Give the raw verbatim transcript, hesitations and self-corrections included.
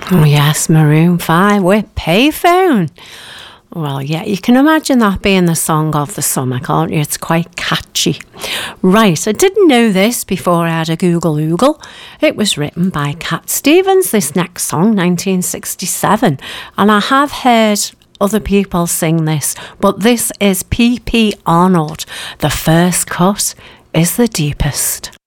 Oh yes, Maroon five with Payphone. Well, yeah, you can imagine that being the song of the summer, can't you? It's quite catchy. Right, I didn't know this before I had a Google Oogle. It was written by Cat Stevens, this next song, nineteen sixty-seven. And I have heard other people sing this, but this is P P Arnold. The first cut is the deepest.